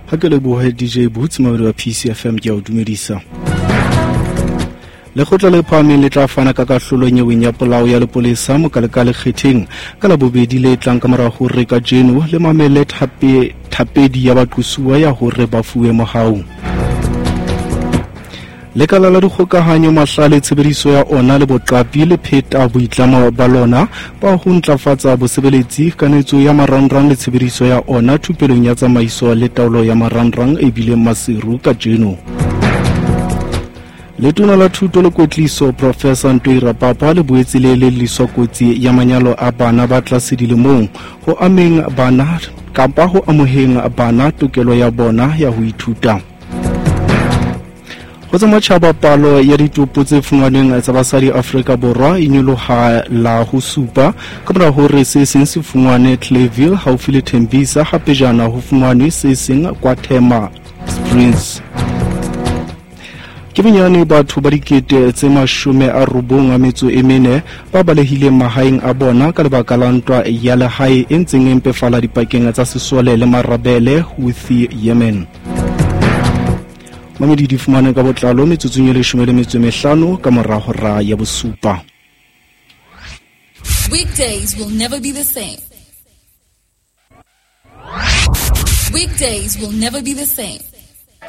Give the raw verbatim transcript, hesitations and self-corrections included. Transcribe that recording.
ha ke lebohe D J Boots maodo wa P C F M ke a o dumedisa. Lekgotla le phahameng le tla fana ka kahlolo nyeweng ya polao ya lepolesa mokalekale kgetheng ka la bobedi le tlang ka mora hore ka jeno le mamele thape thapedi ya baqosuwa ya hore ba fuwe mohau. Lekala la dikgokahanyo mahlale tshebediso ya ona le boqapi le pheta boitlamo ba lona ba ho ntlafatsa bosebeletsi kanetso ya marangrang le tshebediso ya ona thupelong ya tsamaiso le taolo ya marangrang e bile masiru ka jeno. Letona la thuto le kwetliso Professor Ntwira Papa le boetse le le liswa kotsi ya manyalo a bana ba tlase dilemong ho ameng bana kapa ho amoheng bana tokelo ya bona ya ho ithuta. Ho tsa matjhaba palo ya ditopo tse funganeng tsa basadi Afrika Borwa e nyoloha la ho supa ka mora hore se seng se fungwane Clayville haufi le Tembisa hape jana ho fungwane se seng kwa Tema Springs. Ke benyane batho ba dikete tse mashome a robong a metso e mene ba balehile mahaeng a bona ka lebaka la ntwa ya lehae e ntseng e mpefala dipakeng tsa Sesole le Marabele Houthi Yemen. Mamedi di fumane ka botlalo metsotsong e leshome le metso e mehlano ka mora hora ya bosupa. Weekdays will never be the same. Weekdays will never be the same.